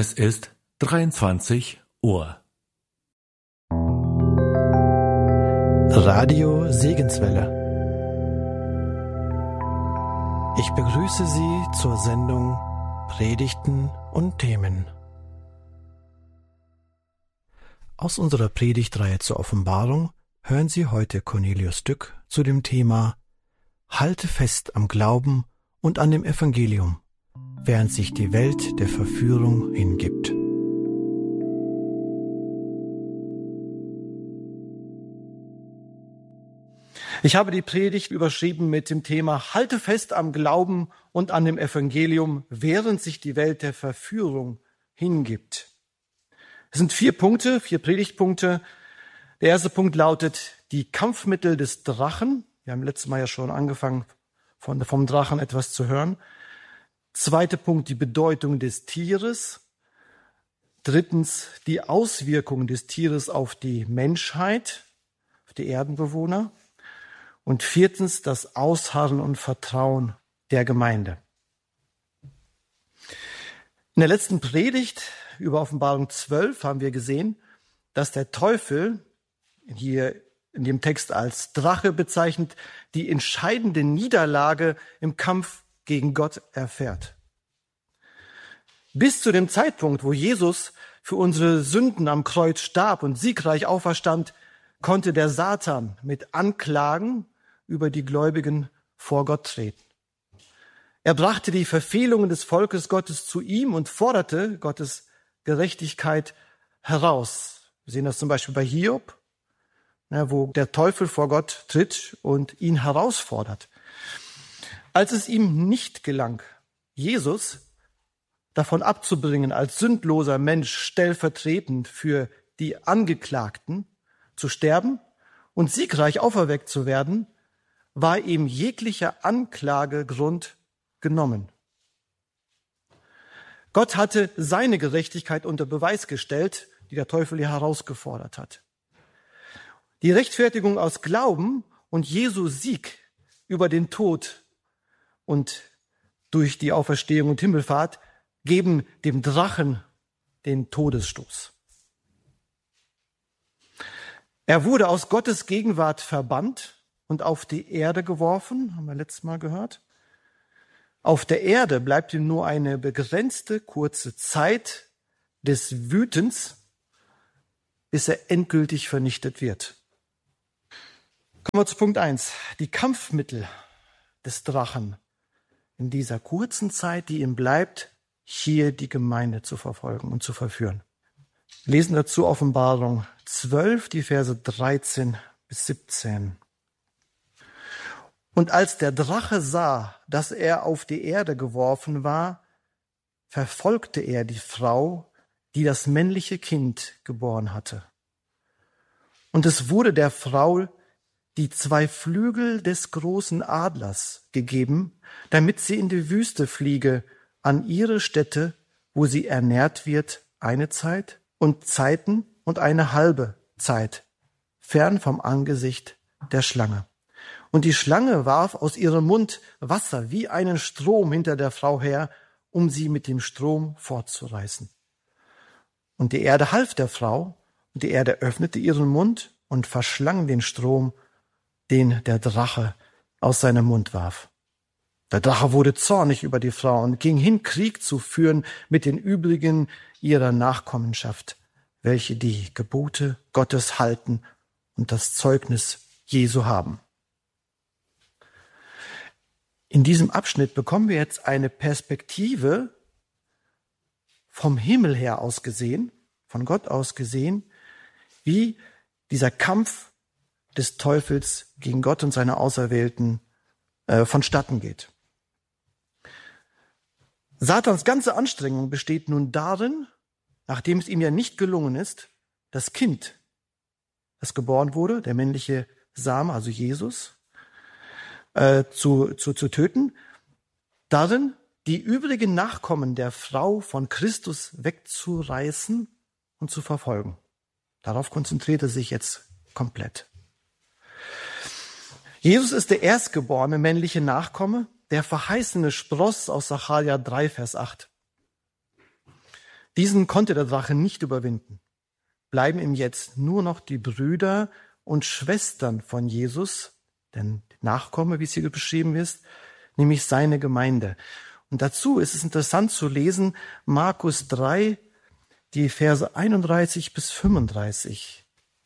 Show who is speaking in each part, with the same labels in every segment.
Speaker 1: Es ist 23 Uhr.
Speaker 2: Radio Segenswelle. Ich begrüße Sie zur Sendung Predigten und Themen. Aus unserer Predigtreihe zur Offenbarung hören Sie heute Cornelius Dück zu dem Thema Halte fest am Glauben und an dem Evangelium, während sich die Welt der Verführung hingibt. Ich habe die Predigt überschrieben mit dem Thema Halte fest am Glauben und an dem Evangelium, während sich die Welt der Verführung hingibt. Es sind 4 Predigtpunkte. Der erste Punkt lautet die Kampfmittel des Drachen. Wir haben letztes Mal ja schon angefangen, vom Drachen etwas zu hören. Zweiter Punkt, die Bedeutung des Tieres. Drittens, die Auswirkungen des Tieres auf die Menschheit, auf die Erdenbewohner. Und viertens, das Ausharren und Vertrauen der Gemeinde. In der letzten Predigt über Offenbarung 12 haben wir gesehen, dass der Teufel, hier in dem Text als Drache bezeichnet, die entscheidende Niederlage im Kampf gegen Gott erfährt. Bis zu dem Zeitpunkt, wo Jesus für unsere Sünden am Kreuz starb und siegreich auferstand, konnte der Satan mit Anklagen über die Gläubigen vor Gott treten. Er brachte die Verfehlungen des Volkes Gottes zu ihm und forderte Gottes Gerechtigkeit heraus. Wir sehen das zum Beispiel bei Hiob, wo der Teufel vor Gott tritt und ihn herausfordert. Als es ihm nicht gelang, Jesus davon abzubringen, als sündloser Mensch stellvertretend für die Angeklagten zu sterben und siegreich auferweckt zu werden, war ihm jeglicher Anklagegrund genommen. Gott hatte seine Gerechtigkeit unter Beweis gestellt, die der Teufel hier herausgefordert hat. Die Rechtfertigung aus Glauben und Jesu Sieg über den Tod und durch die Auferstehung und Himmelfahrt geben dem Drachen den Todesstoß. Er wurde aus Gottes Gegenwart verbannt und auf die Erde geworfen, haben wir letztes Mal gehört. Auf der Erde bleibt ihm nur eine begrenzte, kurze Zeit des Wütens, bis er endgültig vernichtet wird. Kommen wir zu Punkt 1. Die Kampfmittel des Drachen in dieser kurzen Zeit, die ihm bleibt, hier die Gemeinde zu verfolgen und zu verführen. Wir lesen dazu Offenbarung 12, die Verse 13 bis 17. Und als der Drache sah, dass er auf die Erde geworfen war, verfolgte er die Frau, die das männliche Kind geboren hatte. Und es wurde der Frau die 2 Flügel des großen Adlers gegeben, damit sie in die Wüste fliege, an ihre Stätte, wo sie ernährt wird, eine Zeit und Zeiten und eine halbe Zeit, fern vom Angesicht der Schlange. Und die Schlange warf aus ihrem Mund Wasser wie einen Strom hinter der Frau her, um sie mit dem Strom fortzureißen. Und die Erde half der Frau, und die Erde öffnete ihren Mund und verschlang den Strom, den der Drache aus seinem Mund warf. Der Drache wurde zornig über die Frau und ging hin, Krieg zu führen mit den übrigen ihrer Nachkommenschaft, welche die Gebote Gottes halten und das Zeugnis Jesu haben. In diesem Abschnitt bekommen wir jetzt eine Perspektive vom Himmel her aus gesehen, von Gott aus gesehen, wie dieser Kampf des Teufels gegen Gott und seine Auserwählten vonstatten geht. Satans ganze Anstrengung besteht nun darin, nachdem es ihm ja nicht gelungen ist, das Kind, das geboren wurde, der männliche Same, also Jesus, zu töten, darin die übrigen Nachkommen der Frau von Christus wegzureißen und zu verfolgen. Darauf konzentriert er sich jetzt komplett. Jesus ist der erstgeborene männliche Nachkomme, der verheißene Spross aus Sacharja 3, Vers 8. Diesen konnte der Drache nicht überwinden. Bleiben ihm jetzt nur noch die Brüder und Schwestern von Jesus, denn Nachkomme, wie es hier beschrieben ist, nämlich seine Gemeinde. Und dazu ist es interessant zu lesen, Markus 3, die Verse 31 bis 35.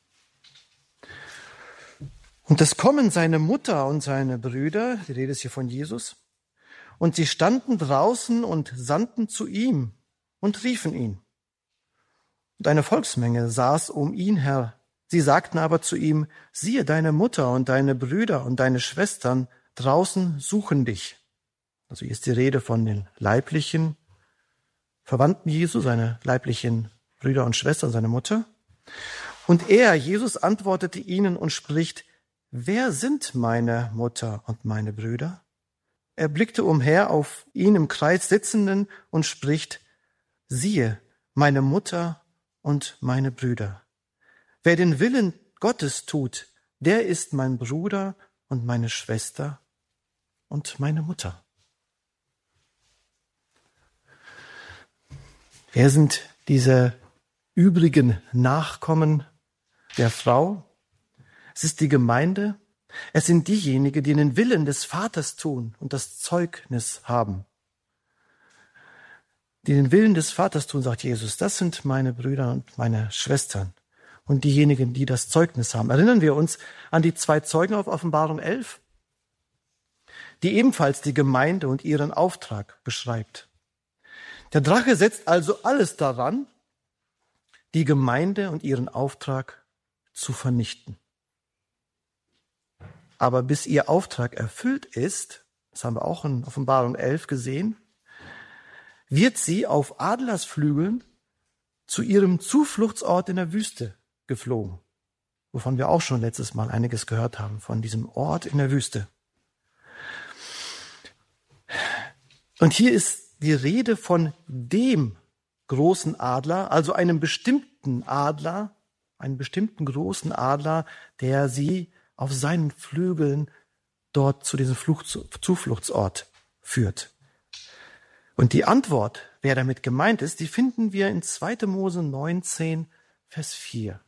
Speaker 2: Und es kommen seine Mutter und seine Brüder, die Rede ist hier von Jesus, und sie standen draußen und sandten zu ihm und riefen ihn. Und eine Volksmenge saß um ihn her. Sie sagten aber zu ihm, siehe, deine Mutter und deine Brüder und deine Schwestern draußen suchen dich. Also hier ist die Rede von den leiblichen Verwandten Jesu, seine leiblichen Brüder und Schwestern, seine Mutter. Und er, Jesus, antwortete ihnen und spricht, wer sind meine Mutter und meine Brüder? Er blickte umher auf ihn im Kreis Sitzenden und spricht, siehe, meine Mutter und meine Brüder. Wer den Willen Gottes tut, der ist mein Bruder und meine Schwester und meine Mutter. Wer sind diese übrigen Nachkommen der Frau? Es ist die Gemeinde. Es sind diejenigen, die den Willen des Vaters tun und das Zeugnis haben. Die den Willen des Vaters tun, sagt Jesus, das sind meine Brüder und meine Schwestern. Und diejenigen, die das Zeugnis haben. Erinnern wir uns an die 2 Zeugen auf Offenbarung 11, die ebenfalls die Gemeinde und ihren Auftrag beschreibt. Der Drache setzt also alles daran, die Gemeinde und ihren Auftrag zu vernichten. Aber bis ihr Auftrag erfüllt ist, das haben wir auch in Offenbarung 11 gesehen, wird sie auf Adlersflügeln zu ihrem Zufluchtsort in der Wüste geflogen, wovon wir auch schon letztes Mal einiges gehört haben, von diesem Ort in der Wüste. Und hier ist die Rede von dem großen Adler, also einem bestimmten Adler, einen bestimmten großen Adler, der sie auf seinen Flügeln dort zu diesem Zufluchtsort führt. Und die Antwort, wer damit gemeint ist, die finden wir in 2. Mose 19, Vers 4.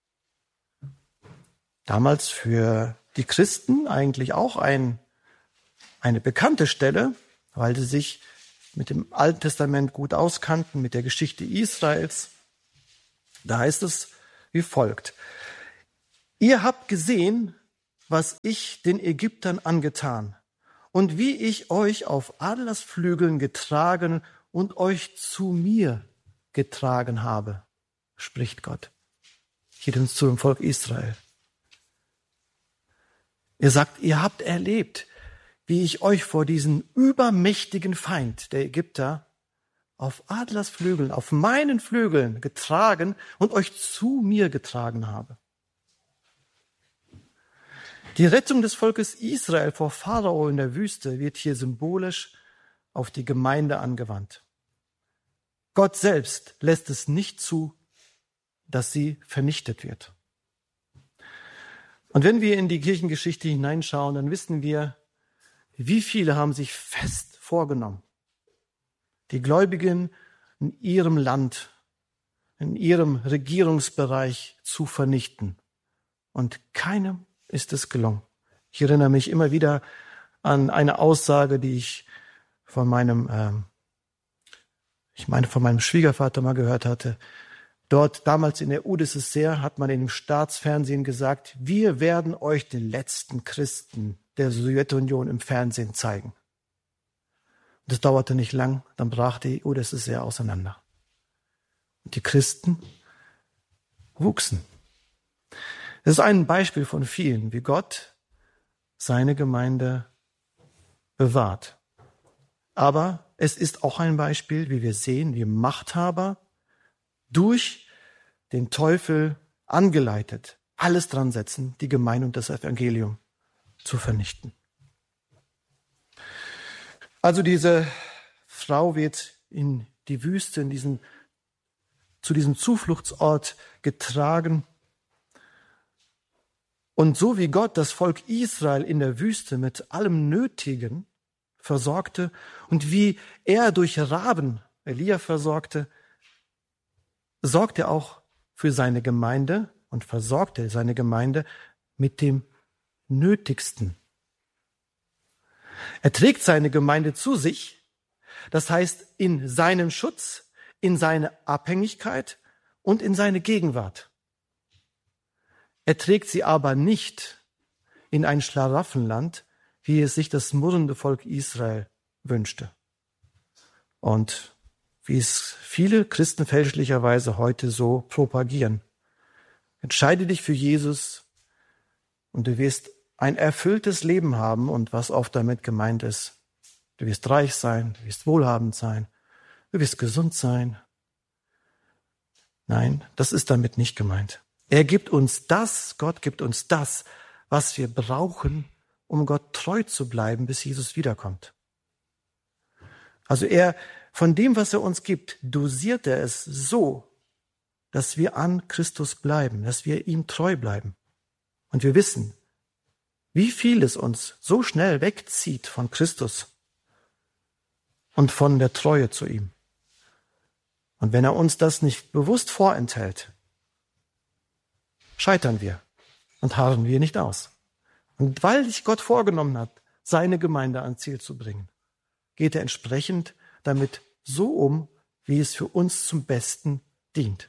Speaker 2: Damals für die Christen eigentlich auch eine bekannte Stelle, weil sie sich mit dem Alten Testament gut auskannten, mit der Geschichte Israels. Da heißt es wie folgt. Ihr habt gesehen, was ich den Ägyptern angetan und wie ich euch auf Adlersflügeln getragen und euch zu mir getragen habe, spricht Gott. Hier zu dem Volk Israel. Er sagt, ihr habt erlebt, wie ich euch vor diesen übermächtigen Feind der Ägypter auf Adlersflügeln, auf meinen Flügeln getragen und euch zu mir getragen habe. Die Rettung des Volkes Israel vor Pharao in der Wüste wird hier symbolisch auf die Gemeinde angewandt. Gott selbst lässt es nicht zu, dass sie vernichtet wird. Und wenn wir in die Kirchengeschichte hineinschauen, dann wissen wir, wie viele haben sich fest vorgenommen, die Gläubigen in ihrem Land, in ihrem Regierungsbereich zu vernichten. Und keinem ist es gelungen. Ich erinnere mich immer wieder an eine Aussage, die ich von meinem Schwiegervater mal gehört hatte. Dort, damals in der UdSSR, hat man in dem Staatsfernsehen gesagt, wir werden euch den letzten Christen der Sowjetunion im Fernsehen zeigen. Das dauerte nicht lang, dann brach die UdSSR auseinander. Und die Christen wuchsen. Das ist ein Beispiel von vielen, wie Gott seine Gemeinde bewahrt. Aber es ist auch ein Beispiel, wie wir sehen, wie Machthaber durch den Teufel angeleitet alles dran setzen, die Gemeinde und das Evangelium zu vernichten. Also diese Frau wird in die Wüste, zu diesem Zufluchtsort getragen. Und so wie Gott das Volk Israel in der Wüste mit allem Nötigen versorgte und wie er durch Raben Elia versorgte, sorgt er auch für seine Gemeinde und versorgt er seine Gemeinde mit dem Nötigsten. Er trägt seine Gemeinde zu sich, das heißt in seinen Schutz, in seine Abhängigkeit und in seine Gegenwart. Er trägt sie aber nicht in ein Schlaraffenland, wie es sich das murrende Volk Israel wünschte. Und wie es viele Christen fälschlicherweise heute so propagieren. Entscheide dich für Jesus und du wirst ein erfülltes Leben haben. Und was oft damit gemeint ist, du wirst reich sein, du wirst wohlhabend sein, du wirst gesund sein. Nein, das ist damit nicht gemeint. Er gibt uns das, Gott gibt uns das, was wir brauchen, um Gott treu zu bleiben, bis Jesus wiederkommt. Also von dem, was er uns gibt, dosiert er es so, dass wir an Christus bleiben, dass wir ihm treu bleiben. Und wir wissen, wie viel es uns so schnell wegzieht von Christus und von der Treue zu ihm. Und wenn er uns das nicht bewusst vorenthält, scheitern wir und harren wir nicht aus. Und weil sich Gott vorgenommen hat, seine Gemeinde ans Ziel zu bringen, geht er entsprechend damit so um, wie es für uns zum Besten dient.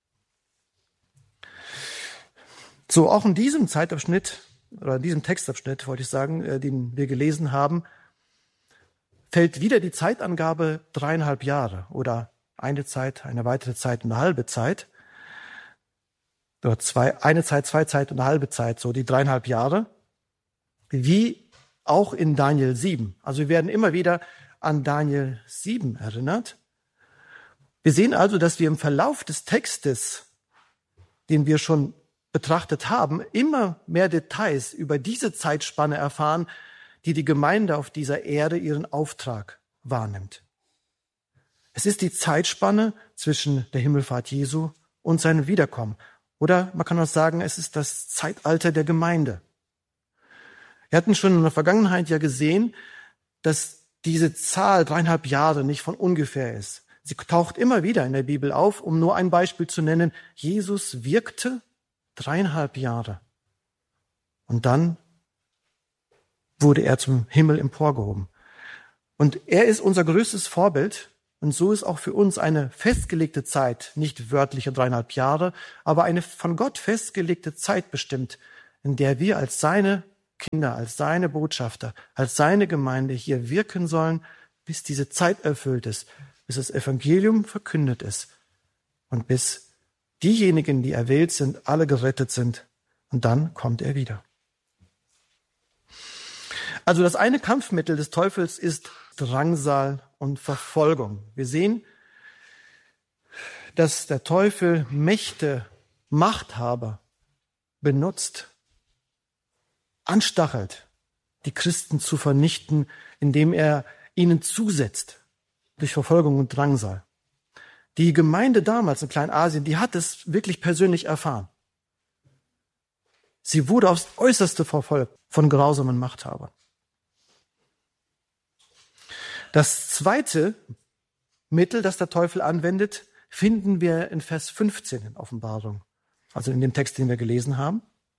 Speaker 2: So, auch in diesem Zeitabschnitt, oder in diesem Textabschnitt, wollte ich sagen, den wir gelesen haben, fällt wieder die Zeitangabe 3,5 Jahre oder eine Zeit, eine weitere Zeit und eine halbe Zeit. Oder eine Zeit, 2 Zeit und eine halbe Zeit, so die 3,5 Jahre. Wie auch in Daniel 7. Also wir werden immer wieder an Daniel 7 erinnert. Wir sehen also, dass wir im Verlauf des Textes, den wir schon betrachtet haben, immer mehr Details über diese Zeitspanne erfahren, die die Gemeinde auf dieser Erde ihren Auftrag wahrnimmt. Es ist die Zeitspanne zwischen der Himmelfahrt Jesu und seinem Wiederkommen. Oder man kann auch sagen, es ist das Zeitalter der Gemeinde. Wir hatten schon in der Vergangenheit ja gesehen, dass diese Zahl 3,5 Jahre nicht von ungefähr ist. Sie taucht immer wieder in der Bibel auf, um nur ein Beispiel zu nennen. Jesus wirkte 3,5 Jahre. Und dann wurde er zum Himmel emporgehoben. Und er ist unser größtes Vorbild. Und so ist auch für uns eine festgelegte Zeit, nicht wörtliche 3,5 Jahre, aber eine von Gott festgelegte Zeit bestimmt, in der wir als seine Kinder, als seine Botschafter, als seine Gemeinde hier wirken sollen, bis diese Zeit erfüllt ist, bis das Evangelium verkündet ist und bis diejenigen, die erwählt sind, alle gerettet sind. Und dann kommt er wieder. Also das eine Kampfmittel des Teufels ist Drangsal und Verfolgung. Wir sehen, dass der Teufel Mächte, Machthaber benutzt, anstachelt, die Christen zu vernichten, indem er ihnen zusetzt durch Verfolgung und Drangsal. Die Gemeinde damals in Kleinasien, die hat es wirklich persönlich erfahren. Sie wurde aufs Äußerste verfolgt von grausamen Machthabern. Das zweite Mittel, das der Teufel anwendet, finden wir in Vers 15 in Offenbarung, also in dem Text, den wir gelesen haben.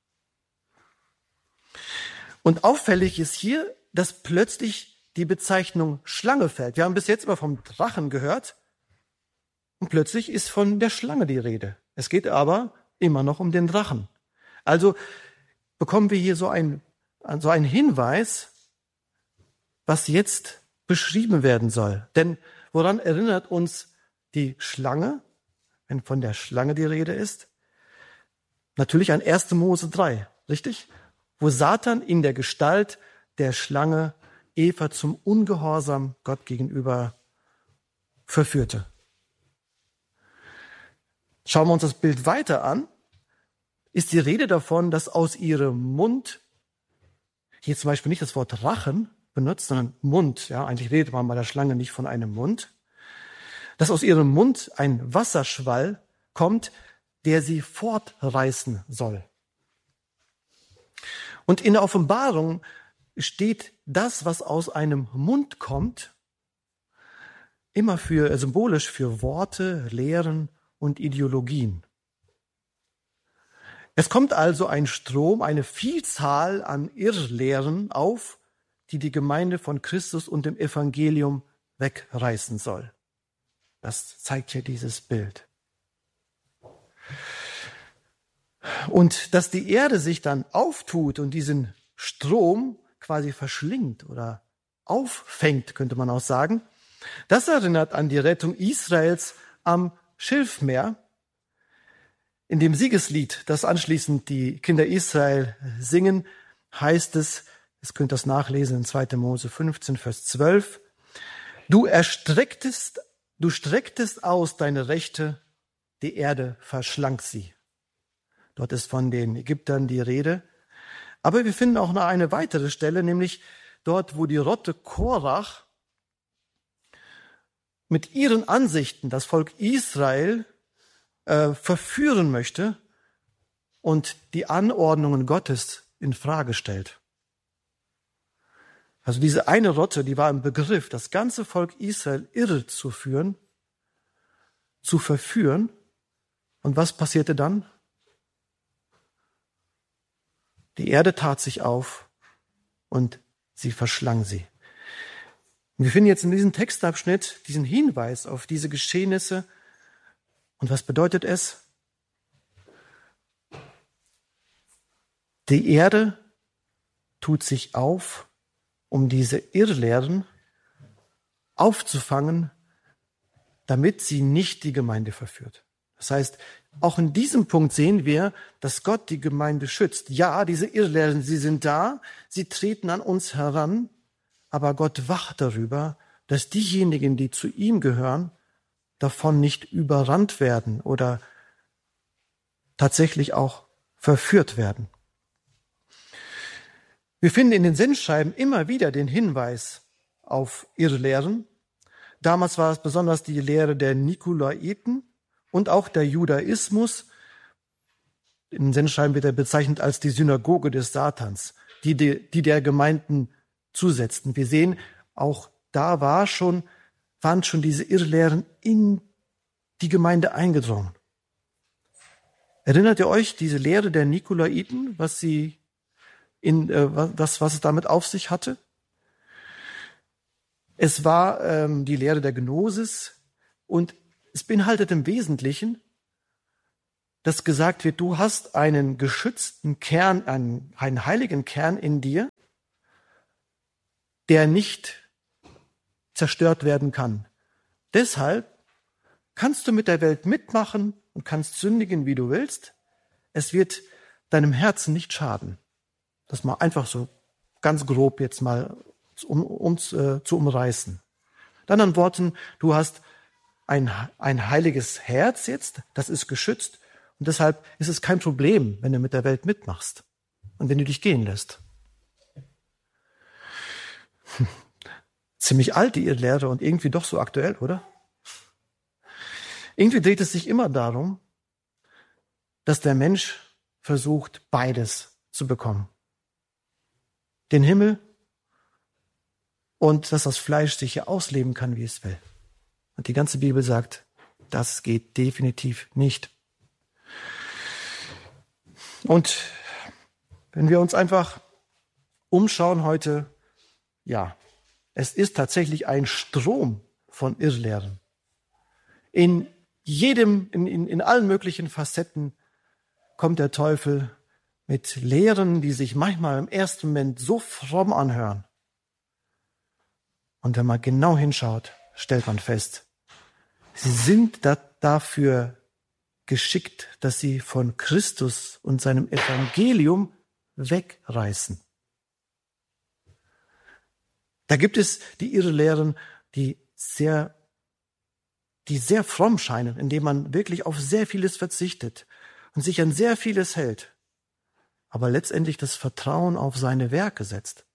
Speaker 2: Und auffällig ist hier, dass plötzlich die Bezeichnung Schlange fällt. Wir haben bis jetzt immer vom Drachen gehört und plötzlich ist von der Schlange die Rede. Es geht aber immer noch um den Drachen. Also bekommen wir hier so einen Hinweis, was jetzt beschrieben werden soll. Denn woran erinnert uns die Schlange, wenn von der Schlange die Rede ist? Natürlich an 1. Mose 3, richtig? Wo Satan in der Gestalt der Schlange Eva zum Ungehorsam Gott gegenüber verführte. Schauen wir uns das Bild weiter an, ist die Rede davon, dass aus ihrem Mund, hier zum Beispiel nicht das Wort Rachen benutzt, sondern Mund, ja, eigentlich redet man bei der Schlange nicht von einem Mund, dass aus ihrem Mund ein Wasserschwall kommt, der sie fortreißen soll. Und in der Offenbarung steht das, was aus einem Mund kommt, immer symbolisch für Worte, Lehren und Ideologien. Es kommt also ein Strom, eine Vielzahl an Irrlehren auf, die die Gemeinde von Christus und dem Evangelium wegreißen soll. Das zeigt hier dieses Bild. Und dass die Erde sich dann auftut und diesen Strom quasi verschlingt oder auffängt, könnte man auch sagen, das erinnert an die Rettung Israels am Schilfmeer. In dem Siegeslied, das anschließend die Kinder Israel singen, heißt es, ihr könnt das nachlesen in 2. Mose 15, Vers 12, du strecktest aus deine Rechte, die Erde verschlang sie. Dort ist von den Ägyptern die Rede. Aber wir finden auch noch eine weitere Stelle, nämlich dort, wo die Rotte Korach mit ihren Ansichten das Volk Israel verführen möchte und die Anordnungen Gottes in Frage stellt. Also diese eine Rotte, die war im Begriff, das ganze Volk Israel irre zu führen, zu verführen. Und was passierte dann? Die Erde tat sich auf und sie verschlang sie. Und wir finden jetzt in diesem Textabschnitt diesen Hinweis auf diese Geschehnisse. Und was bedeutet es? Die Erde tut sich auf, um diese Irrlehren aufzufangen, damit sie nicht die Gemeinde verführt. Das heißt, auch in diesem Punkt sehen wir, dass Gott die Gemeinde schützt. Ja, diese Irrlehren, sie sind da, sie treten an uns heran, aber Gott wacht darüber, dass diejenigen, die zu ihm gehören, davon nicht überrannt werden oder tatsächlich auch verführt werden. Wir finden in den Sendschreiben immer wieder den Hinweis auf Irrlehren. Damals war es besonders die Lehre der Nikolaiten und auch der Judaismus. In den Sendschreiben wird er bezeichnet als die Synagoge des Satans, die der Gemeinden zusetzten. Wir sehen, auch da waren schon diese Irrlehren in die Gemeinde eingedrungen. Erinnert ihr euch diese Lehre der Nikolaiten, was es damit auf sich hatte? Es war die Lehre der Gnosis und es beinhaltet im Wesentlichen, dass gesagt wird, du hast einen geschützten Kern, einen heiligen Kern in dir, der nicht zerstört werden kann. Deshalb kannst du mit der Welt mitmachen und kannst sündigen, wie du willst. Es wird deinem Herzen nicht schaden. Das mal einfach so ganz grob jetzt mal zu umreißen. Mit anderen Worten, du hast ein heiliges Herz jetzt, das ist geschützt und deshalb ist es kein Problem, wenn du mit der Welt mitmachst und wenn du dich gehen lässt. Ziemlich alt, die Irrlehre, und irgendwie doch so aktuell, oder? Irgendwie dreht es sich immer darum, dass der Mensch versucht, beides zu bekommen. Den Himmel und dass das Fleisch sich hier ausleben kann, wie es will. Und die ganze Bibel sagt, das geht definitiv nicht. Und wenn wir uns einfach umschauen heute, ja, es ist tatsächlich ein Strom von Irrlehren. In allen möglichen Facetten kommt der Teufel mit Lehren, die sich manchmal im ersten Moment so fromm anhören. Und wenn man genau hinschaut, stellt man fest, sie sind dafür geschickt, dass sie von Christus und seinem Evangelium wegreißen. Da gibt es die Irrlehren, die sehr fromm scheinen, indem man wirklich auf sehr vieles verzichtet und sich an sehr vieles hält, aber letztendlich das Vertrauen auf seine Werke setzt.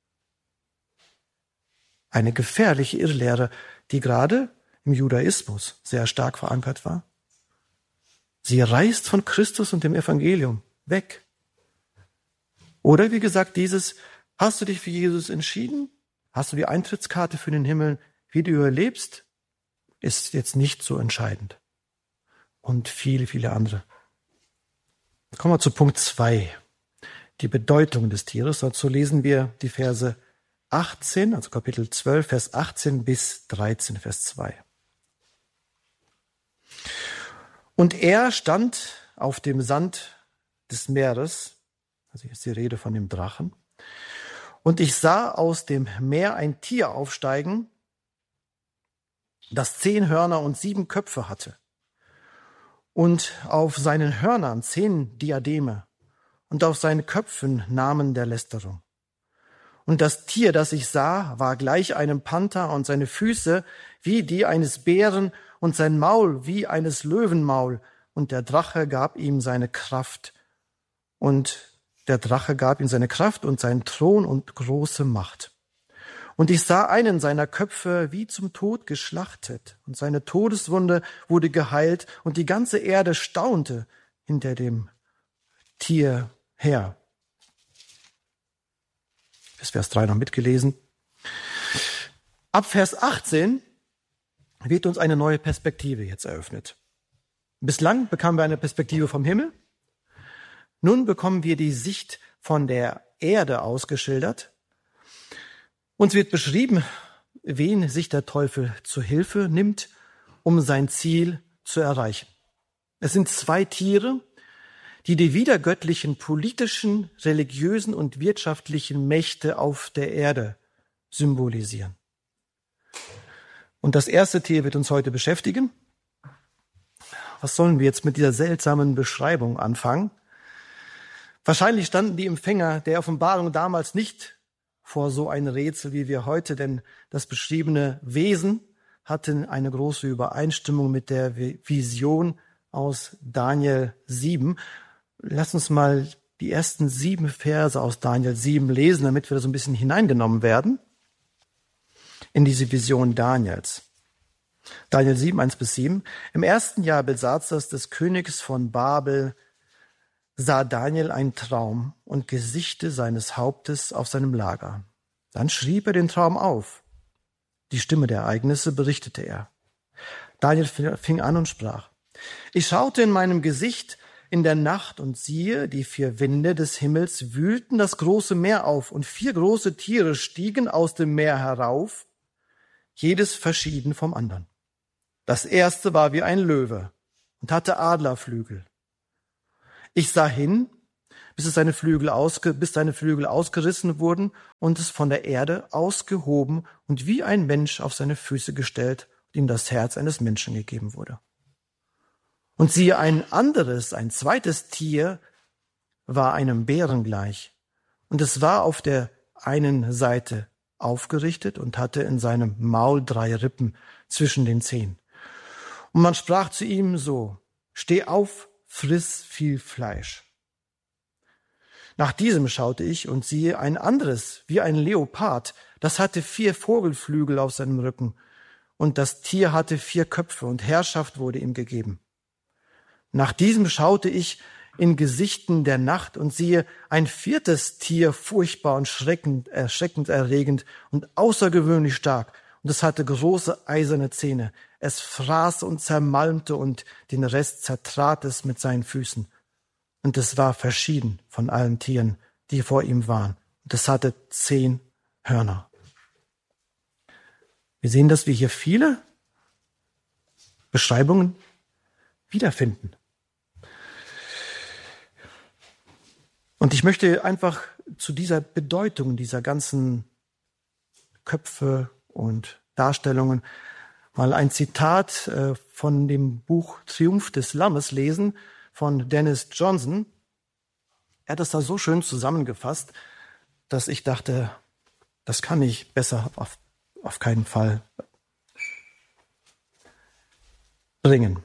Speaker 2: Eine gefährliche Irrlehre, die gerade im Judaismus sehr stark verankert war. Sie reißt von Christus und dem Evangelium weg. Oder wie gesagt, hast du dich für Jesus entschieden? Hast du die Eintrittskarte für den Himmel? Wie du überlebst, ist jetzt nicht so entscheidend. und viele, viele andere. Kommen wir zu Punkt 2, die Bedeutung des Tieres. Dazu lesen wir die Verse 18, also Kapitel 12, Vers 18 bis 13, Vers 2. Und er stand auf dem Sand des Meeres, also hier ist die Rede von dem Drachen, und ich sah aus dem Meer ein Tier aufsteigen, das 10 Hörner und 7 Köpfe hatte, und auf seinen Hörnern 10 Diademe und auf seinen Köpfen Namen der Lästerung. Und das Tier, das ich sah, war gleich einem Panther und seine Füße wie die eines Bären und sein Maul wie eines Löwenmaul. Und der Drache gab ihm seine Kraft. Und seinen Thron und große Macht. Und ich sah einen seiner Köpfe wie zum Tod geschlachtet. Und seine Todeswunde wurde geheilt. Und die ganze Erde staunte hinter dem Tier her. Bis Vers 3 noch mitgelesen. Ab Vers 18 wird uns eine neue Perspektive jetzt eröffnet. Bislang bekamen wir eine Perspektive vom Himmel. Nun bekommen wir die Sicht von der Erde ausgeschildert. Uns wird beschrieben, wen sich der Teufel zu Hilfe nimmt, um sein Ziel zu erreichen. Es sind 2 Tiere, die wiedergöttlichen politischen, religiösen und wirtschaftlichen Mächte auf der Erde symbolisieren. Und das erste Tier wird uns heute beschäftigen. Was sollen wir jetzt mit dieser seltsamen Beschreibung anfangen? Wahrscheinlich standen die Empfänger der Offenbarung damals nicht vor so ein Rätsel wie wir heute, denn das beschriebene Wesen hatte eine große Übereinstimmung mit der Vision aus Daniel 7. Lass uns mal die ersten 7 Verse aus Daniel 7 lesen, damit wir da so ein bisschen hineingenommen werden in diese Vision Daniels. Daniel 7, 1 bis 7. Im ersten Jahr Belsazars, des Königs von Babel, sah Daniel einen Traum und Gesichte seines Hauptes auf seinem Lager. Dann schrieb er den Traum auf. Die Stimme der Ereignisse berichtete er. Daniel fing an und sprach: Ich schaute in meinem Gesicht in der Nacht und siehe, die 4 Winde des Himmels wühlten das große Meer auf und 4 große Tiere stiegen aus dem Meer herauf, jedes verschieden vom anderen. Das erste war wie ein Löwe und hatte Adlerflügel. Ich sah hin, bis seine Flügel ausgerissen wurden und es von der Erde ausgehoben und wie ein Mensch auf seine Füße gestellt und ihm das Herz eines Menschen gegeben wurde. Und siehe, ein zweites Tier war einem Bären gleich. Und es war auf der einen Seite aufgerichtet und hatte in seinem Maul 3 Rippen zwischen den Zähnen. Und man sprach zu ihm so: Steh auf, friss viel Fleisch. Nach diesem schaute ich und siehe ein anderes, wie ein Leopard, das hatte 4 Vogelflügel auf seinem Rücken. Und das Tier hatte 4 Köpfe und Herrschaft wurde ihm gegeben. Nach diesem schaute ich in Gesichten der Nacht und siehe ein 4. Tier, furchtbar und erschreckenderregend und außergewöhnlich stark. Und es hatte große eiserne Zähne. Es fraß und zermalmte und den Rest zertrat es mit seinen Füßen. Und es war verschieden von allen Tieren, die vor ihm waren. Und es hatte 10 Hörner. Wir sehen, dass wir hier viele Beschreibungen wiederfinden. Und ich möchte einfach zu dieser Bedeutung dieser ganzen Köpfe und Darstellungen mal ein Zitat von dem Buch Triumph des Lammes lesen von Dennis Johnson. Er hat das da so schön zusammengefasst, dass ich dachte, das kann ich besser auf keinen Fall bringen.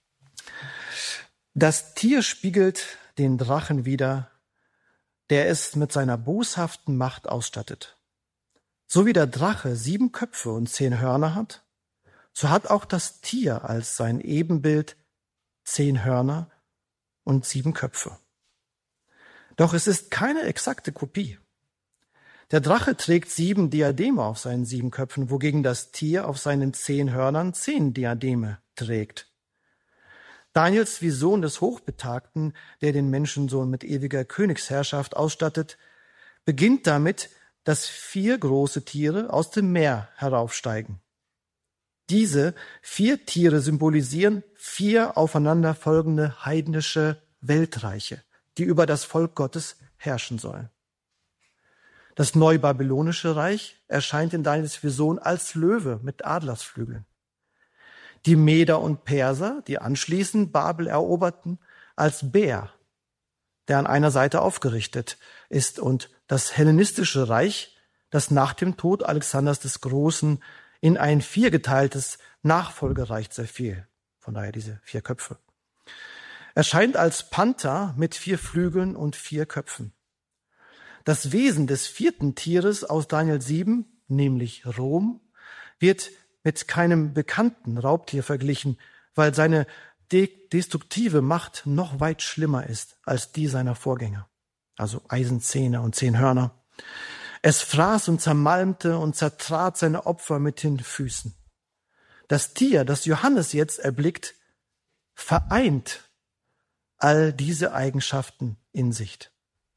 Speaker 2: Das Tier spiegelt den Drachen wider, der es mit seiner boshaften Macht ausstattet. So wie der Drache 7 Köpfe und 10 Hörner hat, so hat auch das Tier als sein Ebenbild 10 Hörner und 7 Köpfe. Doch es ist keine exakte Kopie. Der Drache trägt 7 Diademe auf seinen 7 Köpfen, wogegen das Tier auf seinen 10 Hörnern 10 Diademe trägt. Daniels Vision des Hochbetagten, der den Menschensohn mit ewiger Königsherrschaft ausstattet, beginnt damit, dass 4 große Tiere aus dem Meer heraufsteigen. Diese 4 Tiere symbolisieren 4 aufeinanderfolgende heidnische Weltreiche, die über das Volk Gottes herrschen sollen. Das neubabylonische Reich erscheint in Daniels Vision als Löwe mit Adlersflügeln. Die Meder und Perser, die anschließend Babel eroberten, als Bär, der an einer Seite aufgerichtet ist, und das hellenistische Reich, das nach dem Tod Alexanders des Großen in ein 4-geteiltes Nachfolgereich zerfiel. Von daher diese 4 Köpfe. Erscheint als Panther mit 4 Flügeln und 4 Köpfen. Das Wesen des 4. Tieres aus Daniel 7, nämlich Rom, wird mit keinem bekannten Raubtier verglichen, weil seine destruktive Macht noch weit schlimmer ist als die seiner Vorgänger. Also Eisenzähne und 10 Hörner. Es fraß und zermalmte und zertrat seine Opfer mit den Füßen. Das Tier, das Johannes jetzt erblickt, vereint all diese Eigenschaften in sich.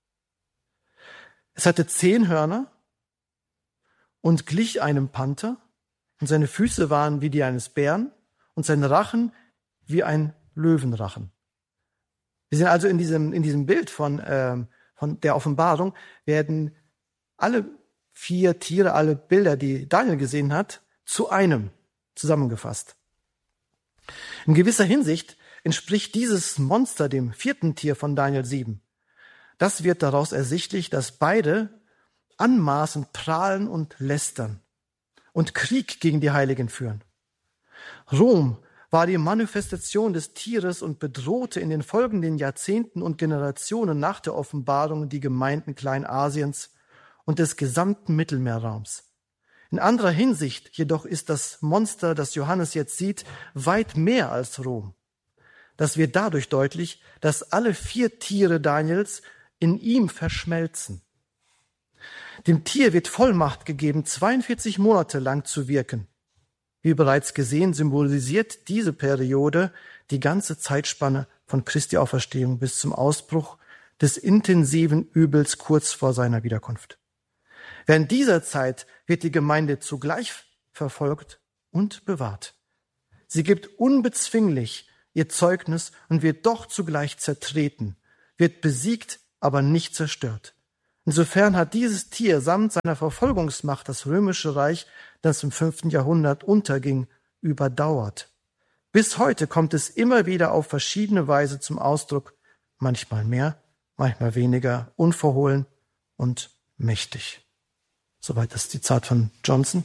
Speaker 2: Es hatte 10 Hörner und glich einem Panther, und seine Füße waren wie die eines Bären und sein Rachen wie ein Löwenrachen. Wir sehen also in diesem Bild von der Offenbarung werden alle 4 Tiere, alle Bilder, die Daniel gesehen hat, zu einem zusammengefasst. In gewisser Hinsicht entspricht dieses Monster dem 4. Tier von Daniel 7. Das wird daraus ersichtlich, dass beide anmaßend prahlen und lästern und Krieg gegen die Heiligen führen. Rom war die Manifestation des Tieres und bedrohte in den folgenden Jahrzehnten und Generationen nach der Offenbarung die Gemeinden Kleinasiens und des gesamten Mittelmeerraums. In anderer Hinsicht jedoch ist das Monster, das Johannes jetzt sieht, weit mehr als Rom. Das wird dadurch deutlich, dass alle 4 Tiere Daniels in ihm verschmelzen. Dem Tier wird Vollmacht gegeben, 42 Monate lang zu wirken. Wie bereits gesehen, symbolisiert diese Periode die ganze Zeitspanne von Christi Auferstehung bis zum Ausbruch des intensiven Übels kurz vor seiner Wiederkunft. Während dieser Zeit wird die Gemeinde zugleich verfolgt und bewahrt. Sie gibt unbezwinglich ihr Zeugnis und wird doch zugleich zertreten, wird besiegt, aber nicht zerstört. Insofern hat dieses Tier samt seiner Verfolgungsmacht das römische Reich, das im 5. Jahrhundert unterging, überdauert. Bis heute kommt es immer wieder auf verschiedene Weise zum Ausdruck, manchmal mehr, manchmal weniger, unverhohlen und mächtig. Soweit das Zitat von Johnson.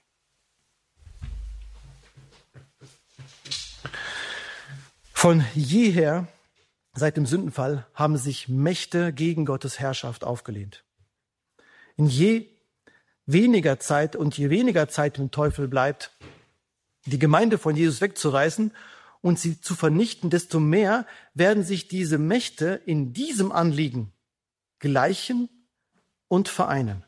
Speaker 2: Von jeher, seit dem Sündenfall, haben sich Mächte gegen Gottes Herrschaft aufgelehnt. In je weniger Zeit dem Teufel bleibt, die Gemeinde von Jesus wegzureißen und sie zu vernichten, desto mehr werden sich diese Mächte in diesem Anliegen gleichen und vereinen.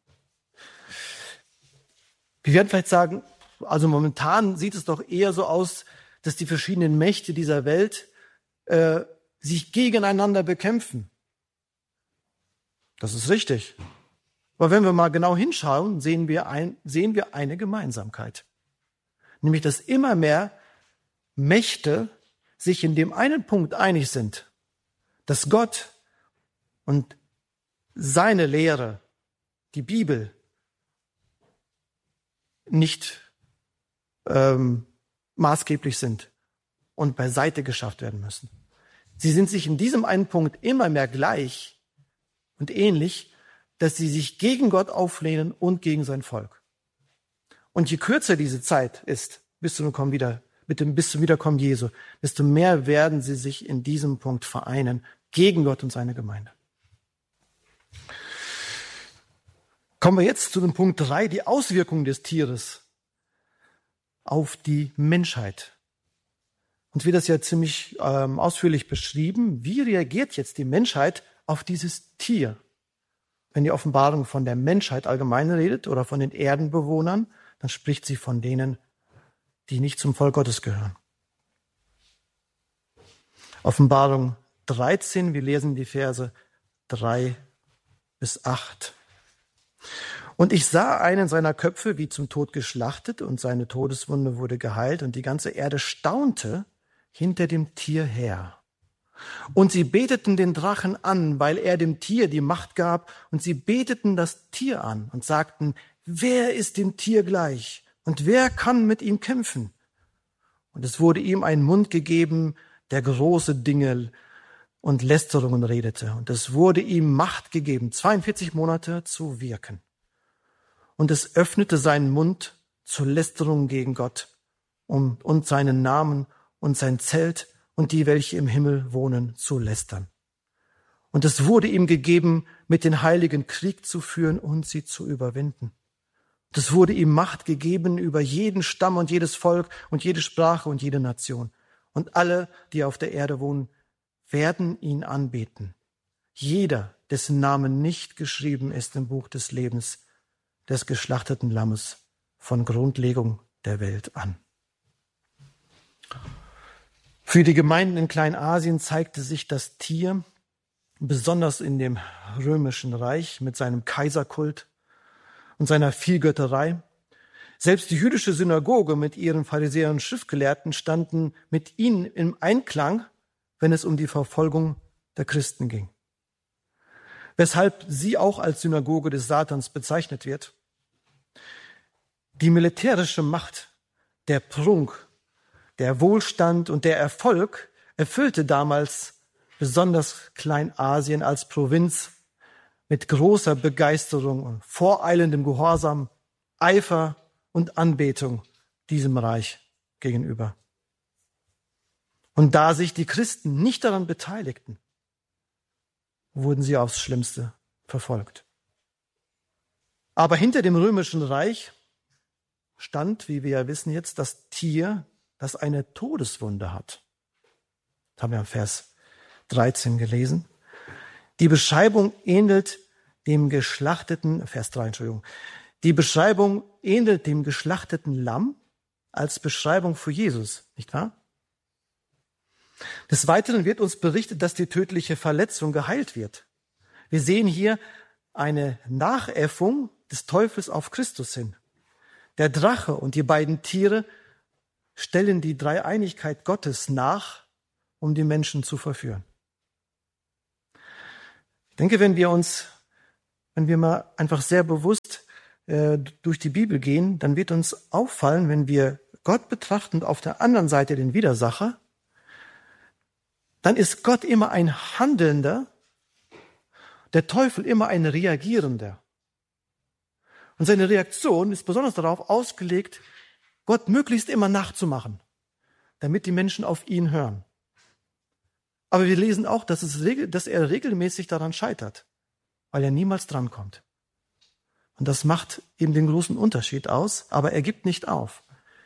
Speaker 2: Wir werden vielleicht sagen, also momentan sieht es doch eher so aus, dass die verschiedenen Mächte dieser Welt sich gegeneinander bekämpfen. Das ist richtig. Aber wenn wir mal genau hinschauen, sehen wir eine Gemeinsamkeit. Nämlich, dass immer mehr Mächte sich in dem einen Punkt einig sind, dass Gott und seine Lehre, die Bibel, nicht maßgeblich sind und beiseite geschafft werden müssen. Sie sind sich in diesem einen Punkt immer mehr gleich und ähnlich, dass sie sich gegen Gott auflehnen und gegen sein Volk. Und je kürzer diese Zeit ist, bis zum Wiederkommen Jesu, desto mehr werden sie sich in diesem Punkt vereinen gegen Gott und seine Gemeinde. Kommen wir jetzt zu dem Punkt 3, die Auswirkungen des Tieres auf die Menschheit. Uns wird das ja ziemlich ausführlich beschrieben. Wie reagiert jetzt die Menschheit auf dieses Tier? Wenn die Offenbarung von der Menschheit allgemein redet oder von den Erdenbewohnern, dann spricht sie von denen, die nicht zum Volk Gottes gehören. Offenbarung 13, wir lesen die Verse 3 bis 8. Und ich sah einen seiner Köpfe wie zum Tod geschlachtet, und seine Todeswunde wurde geheilt, und die ganze Erde staunte hinter dem Tier her. Und sie beteten den Drachen an, weil er dem Tier die Macht gab, und sie beteten das Tier an und sagten, wer ist dem Tier gleich und wer kann mit ihm kämpfen? Und es wurde ihm ein Mund gegeben, der große Dinge und Lästerungen redete. Und es wurde ihm Macht gegeben, 42 Monate zu wirken. Und es öffnete seinen Mund zur Lästerung gegen Gott und seinen Namen und sein Zelt und die, welche im Himmel wohnen, zu lästern. Und es wurde ihm gegeben, mit den Heiligen Krieg zu führen und sie zu überwinden. Und es wurde ihm Macht gegeben über jeden Stamm und jedes Volk und jede Sprache und jede Nation. Und alle, die auf der Erde wohnen, werden ihn anbeten. Jeder, dessen Name nicht geschrieben ist im Buch des Lebens des geschlachteten Lammes von Grundlegung der Welt an. Für die Gemeinden in Kleinasien zeigte sich das Tier, besonders in dem römischen Reich mit seinem Kaiserkult und seiner Vielgötterei. Selbst die jüdische Synagoge mit ihren Pharisäern und Schriftgelehrten standen mit ihnen im Einklang, wenn es um die Verfolgung der Christen ging. Weshalb sie auch als Synagoge des Satans bezeichnet wird. Die militärische Macht, der Prunk, der Wohlstand und der Erfolg erfüllte damals besonders Kleinasien als Provinz mit großer Begeisterung und voreilendem Gehorsam, Eifer und Anbetung diesem Reich gegenüber. Und da sich die Christen nicht daran beteiligten, wurden sie aufs Schlimmste verfolgt. Aber hinter dem römischen Reich stand, wie wir ja wissen jetzt, das Tier, das eine Todeswunde hat. Das haben wir im Vers 13 gelesen. Die Beschreibung ähnelt dem geschlachteten, Vers 3, Entschuldigung. Die Beschreibung ähnelt dem geschlachteten Lamm als Beschreibung für Jesus, nicht wahr? Des Weiteren wird uns berichtet, dass die tödliche Verletzung geheilt wird. Wir sehen hier eine Nachäffung des Teufels auf Christus hin. Der Drache und die beiden Tiere stellen die Dreieinigkeit Gottes nach, um die Menschen zu verführen. Ich denke, wenn wir mal einfach sehr bewusst durch die Bibel gehen, dann wird uns auffallen, wenn wir Gott betrachten und auf der anderen Seite den Widersacher, dann ist Gott immer ein Handelnder, der Teufel immer ein Reagierender. Und seine Reaktion ist besonders darauf ausgelegt, Gott möglichst immer nachzumachen, damit die Menschen auf ihn hören. Aber wir lesen auch, dass er regelmäßig daran scheitert, weil er niemals drankommt. Und das macht eben den großen Unterschied aus, aber er gibt nicht auf.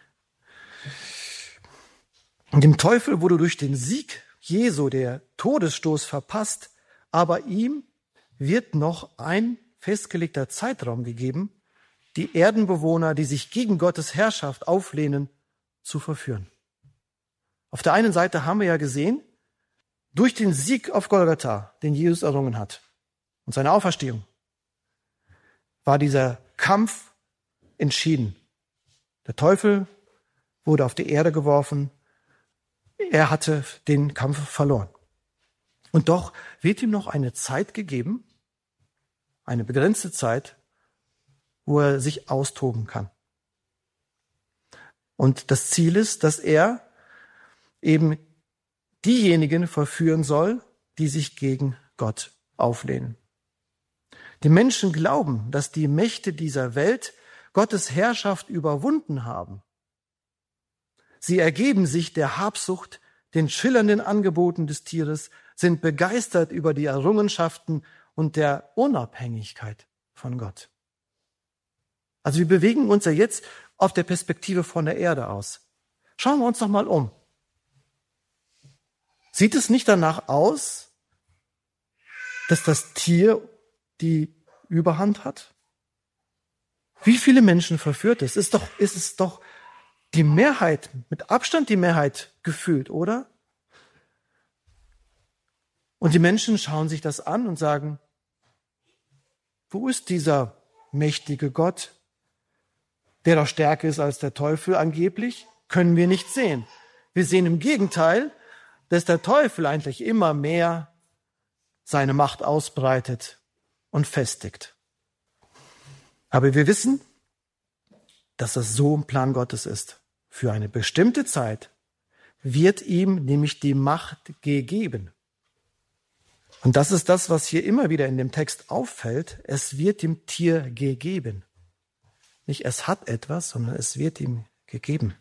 Speaker 2: Und dem Teufel wurde durch den Sieg Jesu der Todesstoß verpasst, aber ihm wird noch ein festgelegter Zeitraum gegeben, die Erdenbewohner, die sich gegen Gottes Herrschaft auflehnen, zu verführen. Auf der einen Seite haben wir ja gesehen, durch den Sieg auf Golgatha, den Jesus errungen hat, und seine Auferstehung, war dieser Kampf entschieden. Der Teufel wurde auf die Erde geworfen, er hatte den Kampf verloren. Und doch wird ihm noch eine Zeit gegeben, eine begrenzte Zeit, wo er sich austoben kann. Und das Ziel ist, dass er eben diejenigen verführen soll, die sich gegen Gott auflehnen. Die Menschen glauben, dass die Mächte dieser Welt Gottes Herrschaft überwunden haben. Sie ergeben sich der Habsucht, den schillernden Angeboten des Tieres, sind begeistert über die Errungenschaften und der Unabhängigkeit von Gott. Also wir bewegen uns ja jetzt auf der Perspektive von der Erde aus. Schauen wir uns doch mal um. Sieht es nicht danach aus, dass das Tier die Überhand hat? Wie viele Menschen ist es doch die Mehrheit, mit Abstand die Mehrheit gefühlt, oder? Und die Menschen schauen sich das an und sagen, wo ist dieser mächtige Gott, der doch stärker ist als der Teufel angeblich? Können wir nicht sehen. Wir sehen im Gegenteil, dass der Teufel eigentlich immer mehr seine Macht ausbreitet und festigt. Aber wir wissen, dass das so im Plan Gottes ist. Für eine bestimmte Zeit wird ihm nämlich die Macht gegeben. Und das ist das, was hier immer wieder in dem Text auffällt. Es wird dem Tier gegeben. Nicht es hat etwas, sondern es wird ihm gegeben.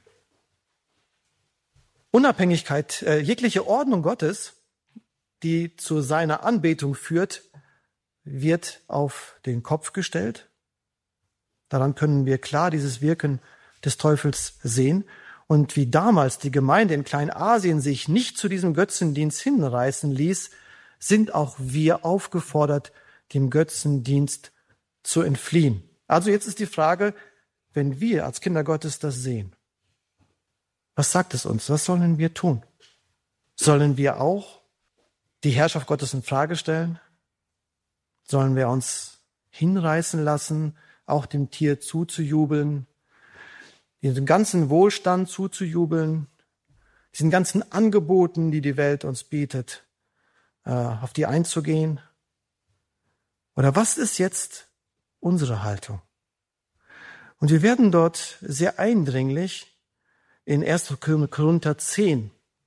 Speaker 2: Unabhängigkeit, jegliche Ordnung Gottes, die zu seiner Anbetung führt, wird auf den Kopf gestellt. Daran können wir klar dieses Wirken des Teufels sehen. Und wie damals die Gemeinde in Kleinasien sich nicht zu diesem Götzendienst hinreißen ließ, sind auch wir aufgefordert, dem Götzendienst zu entfliehen. Also jetzt ist die Frage, wenn wir als Kinder Gottes das sehen, was sagt es uns? Was sollen wir tun? Sollen wir auch die Herrschaft Gottes in Frage stellen? Sollen wir uns hinreißen lassen, auch dem Tier zuzujubeln, diesem ganzen Wohlstand zuzujubeln, diesen ganzen Angeboten, die die Welt uns bietet, auf die einzugehen? Oder was ist jetzt unsere Haltung? Und wir werden dort sehr eindringlich in 1. Korinther 10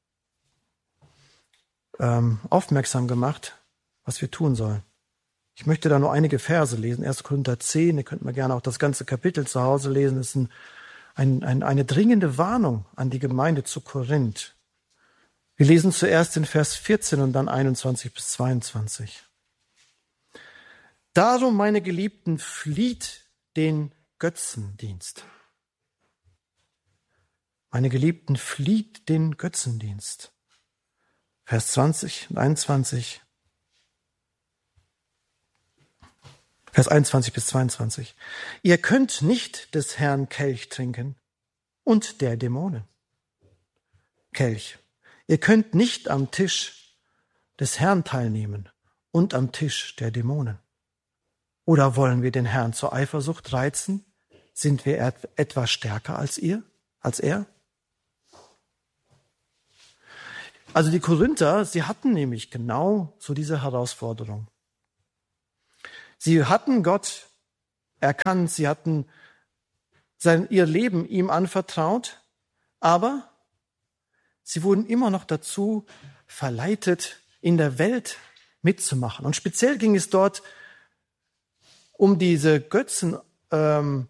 Speaker 2: aufmerksam gemacht, was wir tun sollen. Ich möchte da nur einige Verse lesen. 1. Korinther 10, ihr könnt mir gerne auch das ganze Kapitel zu Hause lesen. Das ist eine dringende Warnung an die Gemeinde zu Korinth. Wir lesen zuerst in Vers 14 und dann 21 bis 22. Darum, meine Geliebten, flieht den Götzendienst. Meine Geliebten, flieht den Götzendienst. Vers 20 und 21. Vers 21 bis 22. Ihr könnt nicht des Herrn Kelch trinken und der Dämonen. Kelch. Ihr könnt nicht am Tisch des Herrn teilnehmen und am Tisch der Dämonen. Oder wollen wir den Herrn zur Eifersucht reizen? Sind wir etwas stärker als er? Also die Korinther, sie hatten nämlich genau so diese Herausforderung. Sie hatten Gott erkannt, sie hatten ihr Leben ihm anvertraut, aber sie wurden immer noch dazu verleitet, in der Welt mitzumachen. Und speziell ging es dort um diese Götzenfeiern,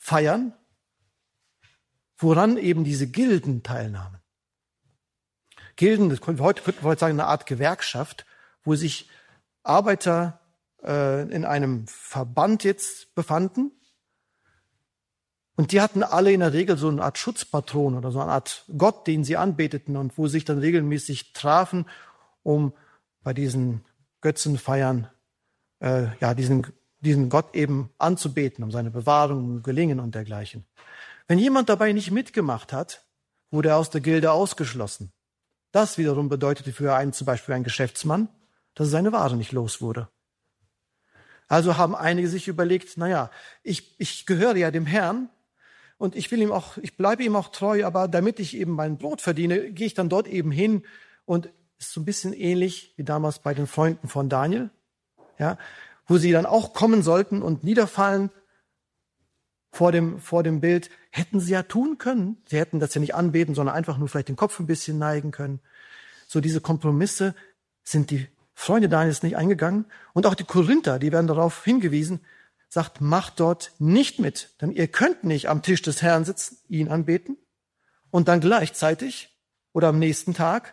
Speaker 2: woran eben diese Gilden teilnahmen. Gilden, das könnte heute sagen, eine Art Gewerkschaft, wo sich Arbeiter in einem Verband jetzt befanden. Und die hatten alle in der Regel so eine Art Schutzpatron oder so eine Art Gott, den sie anbeteten und wo sie sich dann regelmäßig trafen, um bei diesen Götzenfeiern diesen Gott eben anzubeten, um seine Bewahrung, um Gelingen und dergleichen. Wenn jemand dabei nicht mitgemacht hat, wurde er aus der Gilde ausgeschlossen. Das wiederum bedeutete für zum Beispiel einen Geschäftsmann, dass er seine Ware nicht los wurde. Also haben einige sich überlegt, ich gehöre ja dem Herrn und ich bleibe ihm auch treu, aber damit ich eben mein Brot verdiene, gehe ich dann dort eben hin und ist so ein bisschen ähnlich wie damals bei den Freunden von Daniel, ja, wo sie dann auch kommen sollten und niederfallen vor dem Bild, hätten sie ja tun können. Sie hätten das ja nicht anbeten, sondern einfach nur vielleicht den Kopf ein bisschen neigen können. So diese Kompromisse sind die Freunde Daniels nicht eingegangen. Und auch die Korinther, die werden darauf hingewiesen, sagt, macht dort nicht mit. Denn ihr könnt nicht am Tisch des Herrn sitzen, ihn anbeten und dann gleichzeitig oder am nächsten Tag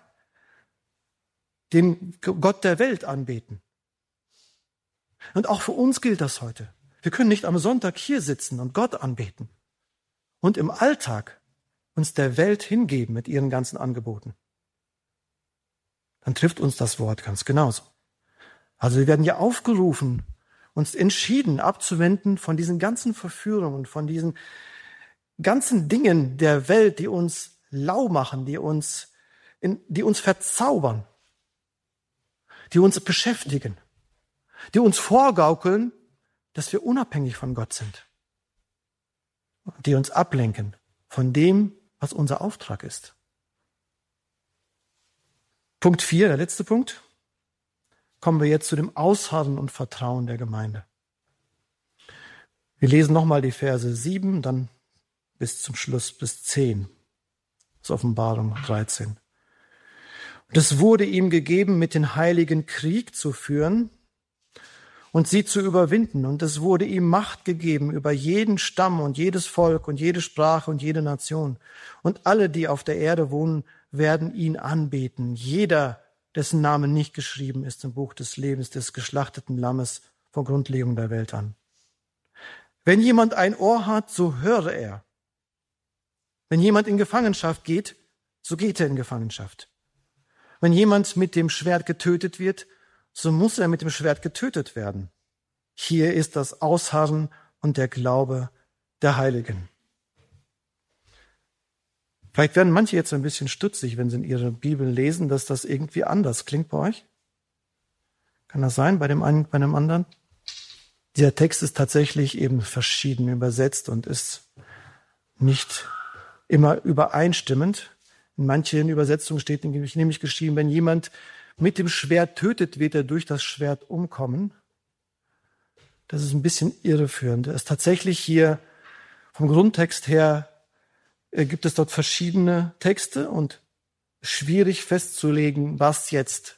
Speaker 2: den Gott der Welt anbeten. Und auch für uns gilt das heute. Wir können nicht am Sonntag hier sitzen und Gott anbeten und im Alltag uns der Welt hingeben mit ihren ganzen Angeboten. Dann trifft uns das Wort ganz genauso. Also wir werden ja aufgerufen, uns entschieden abzuwenden von diesen ganzen Verführungen, von diesen ganzen Dingen der Welt, die uns lau machen, die uns verzaubern. die uns beschäftigen, die uns vorgaukeln, dass wir unabhängig von Gott sind, die uns ablenken von dem, was unser Auftrag ist. Punkt 4, der letzte Punkt. Kommen wir jetzt zu dem Ausharren und Vertrauen der Gemeinde. Wir lesen nochmal die Verse 7, dann bis zum Schluss, bis 10. Das ist Offenbarung 13. Und es wurde ihm gegeben, mit den Heiligen Krieg zu führen und sie zu überwinden. Und es wurde ihm Macht gegeben über jeden Stamm und jedes Volk und jede Sprache und jede Nation. Und alle, die auf der Erde wohnen, werden ihn anbeten. Jeder, dessen Name nicht geschrieben ist im Buch des Lebens des geschlachteten Lammes vor Grundlegung der Welt an. Wenn jemand ein Ohr hat, so höre er. Wenn jemand in Gefangenschaft geht, so geht er in Gefangenschaft. Wenn jemand mit dem Schwert getötet wird, so muss er mit dem Schwert getötet werden. Hier ist das Ausharren und der Glaube der Heiligen. Vielleicht werden manche jetzt ein bisschen stutzig, wenn sie in ihrer Bibel lesen, dass das irgendwie anders klingt bei euch. Kann das sein bei dem einen, bei dem anderen? Dieser Text ist tatsächlich eben verschieden übersetzt und ist nicht immer übereinstimmend. In manchen Übersetzungen steht nämlich geschrieben, wenn jemand mit dem Schwert tötet, wird er durch das Schwert umkommen. Das ist ein bisschen irreführend. Es ist tatsächlich hier vom Grundtext her gibt es dort verschiedene Texte und schwierig festzulegen, was jetzt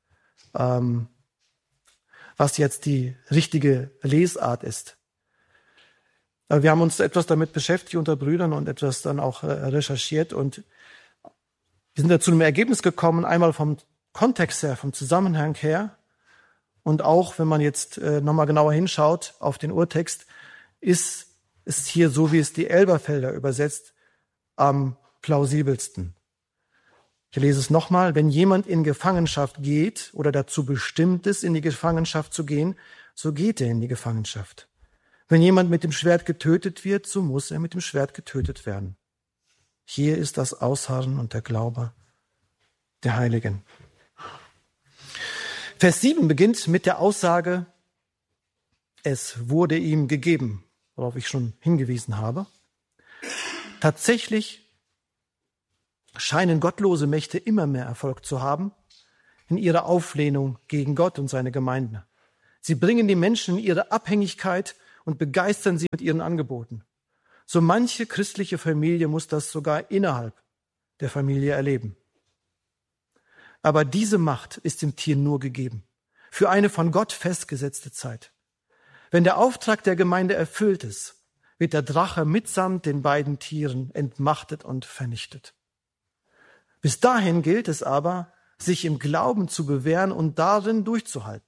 Speaker 2: die richtige Lesart ist. Aber wir haben uns etwas damit beschäftigt unter Brüdern und etwas dann auch recherchiert und wir sind da zu einem Ergebnis gekommen, einmal vom Kontext her, vom Zusammenhang her und auch, wenn man jetzt nochmal genauer hinschaut auf den Urtext, ist es hier so, wie es die Elberfelder übersetzt, am plausibelsten. Ich lese es nochmal. Wenn jemand in Gefangenschaft geht oder dazu bestimmt ist, in die Gefangenschaft zu gehen, so geht er in die Gefangenschaft. Wenn jemand mit dem Schwert getötet wird, so muss er mit dem Schwert getötet werden. Hier ist das Ausharren und der Glaube der Heiligen. Vers 7 beginnt mit der Aussage, es wurde ihm gegeben, worauf ich schon hingewiesen habe. Tatsächlich scheinen gottlose Mächte immer mehr Erfolg zu haben in ihrer Auflehnung gegen Gott und seine Gemeinde. Sie bringen die Menschen in ihre Abhängigkeit und begeistern sie mit ihren Angeboten. So manche christliche Familie muss das sogar innerhalb der Familie erleben. Aber diese Macht ist dem Tier nur gegeben, für eine von Gott festgesetzte Zeit. Wenn der Auftrag der Gemeinde erfüllt ist, wird der Drache mitsamt den beiden Tieren entmachtet und vernichtet. Bis dahin gilt es aber, sich im Glauben zu bewähren und darin durchzuhalten.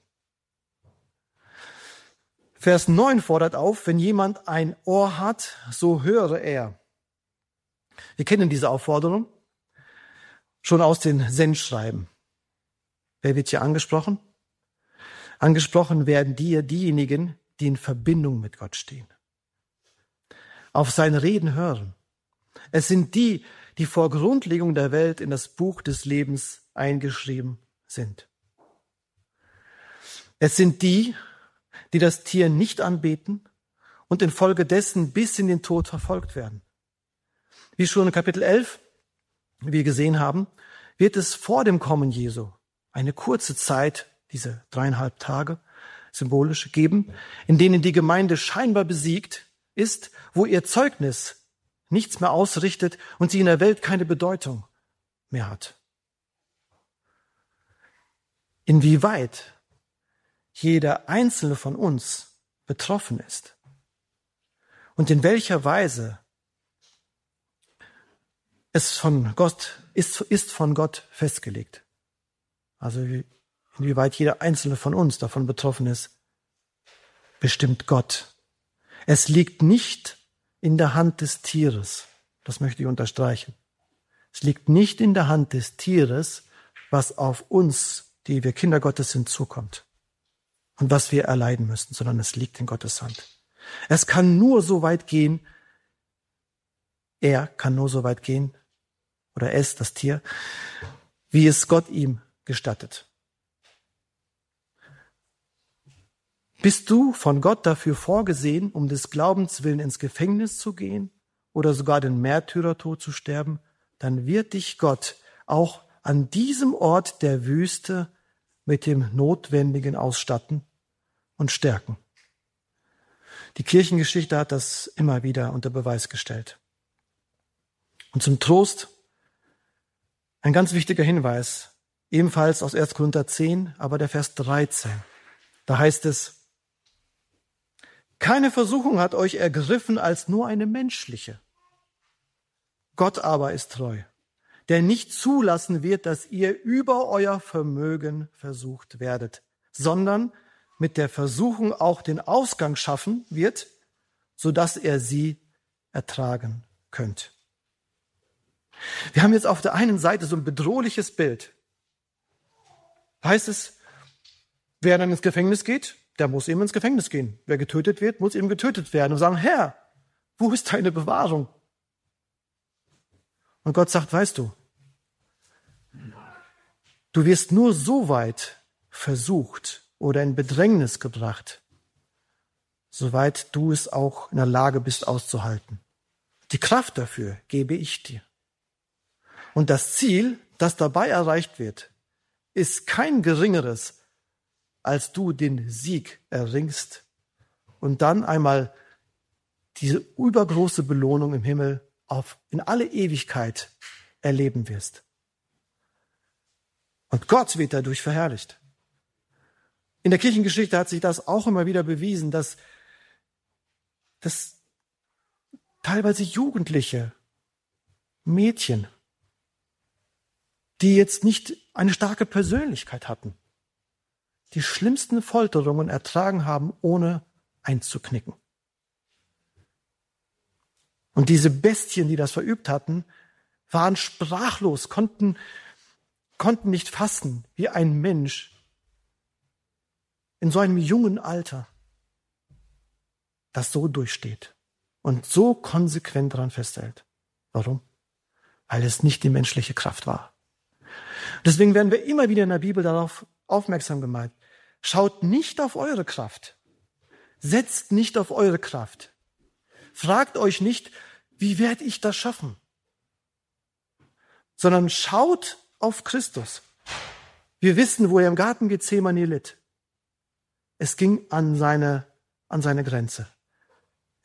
Speaker 2: Vers 9 fordert auf, wenn jemand ein Ohr hat, so höre er. Wir kennen diese Aufforderung schon aus den Sendschreiben. Wer wird hier angesprochen? Angesprochen werden diejenigen, die in Verbindung mit Gott stehen. Auf sein Reden hören. Es sind die, die vor Grundlegung der Welt in das Buch des Lebens eingeschrieben sind. Es sind die, die das Tier nicht anbeten und infolgedessen bis in den Tod verfolgt werden. Wie schon in Kapitel 11 wir gesehen haben, wird es vor dem Kommen Jesu eine kurze Zeit, diese 3,5 Tage, symbolisch geben, in denen die Gemeinde scheinbar besiegt ist, wo ihr Zeugnis nichts mehr ausrichtet und sie in der Welt keine Bedeutung mehr hat. Inwieweit jeder einzelne von uns betroffen ist und in welcher Weise es von Gott ist von Gott festgelegt. Also inwieweit jeder einzelne von uns davon betroffen ist, bestimmt Gott. Es liegt nicht in der Hand des Tieres. Das möchte ich unterstreichen. Es liegt nicht in der Hand des Tieres, was auf uns, die wir Kinder Gottes sind, zukommt und was wir erleiden müssen, sondern es liegt in Gottes Hand. Es kann nur so weit gehen, er kann nur so weit gehen, oder es, das Tier, wie es Gott ihm gestattet. Bist du von Gott dafür vorgesehen, um des Glaubens willen ins Gefängnis zu gehen oder sogar den Märtyrertod zu sterben, dann wird dich Gott auch an diesem Ort der Wüste mit dem Notwendigen ausstatten und stärken. Die Kirchengeschichte hat das immer wieder unter Beweis gestellt. Und zum Trost ein ganz wichtiger Hinweis, ebenfalls aus 1. Korinther 10, aber der Vers 13. Da heißt es, keine Versuchung hat euch ergriffen als nur eine menschliche. Gott aber ist treu, der nicht zulassen wird, dass ihr über euer Vermögen versucht werdet, sondern mit der Versuchung auch den Ausgang schaffen wird, sodass er sie ertragen könnt. Wir haben jetzt auf der einen Seite so ein bedrohliches Bild. Da heißt es, wer dann ins Gefängnis geht, der muss eben ins Gefängnis gehen. Wer getötet wird, muss eben getötet werden und sagen, Herr, wo ist deine Bewahrung? Und Gott sagt, weißt du, du wirst nur so weit versucht oder in Bedrängnis gebracht, soweit du es auch in der Lage bist auszuhalten. Die Kraft dafür gebe ich dir. Und das Ziel, das dabei erreicht wird, ist kein geringeres, als du den Sieg erringst und dann einmal diese übergroße Belohnung im Himmel in alle Ewigkeit erleben wirst. Und Gott wird dadurch verherrlicht. In der Kirchengeschichte hat sich das auch immer wieder bewiesen, dass teilweise Jugendliche, Mädchen, die jetzt nicht eine starke Persönlichkeit hatten, die schlimmsten Folterungen ertragen haben, ohne einzuknicken. Und diese Bestien, die das verübt hatten, waren sprachlos, konnten nicht fassen, wie ein Mensch in so einem jungen Alter das so durchsteht und so konsequent daran festhält. Warum? Weil es nicht die menschliche Kraft war. Deswegen werden wir immer wieder in der Bibel darauf aufmerksam gemacht. Schaut nicht auf eure Kraft. Setzt nicht auf eure Kraft. Fragt euch nicht, wie werde ich das schaffen? Sondern schaut auf Christus. Wir wissen, wo er im Garten Gethsemane litt. Es ging an seine Grenze.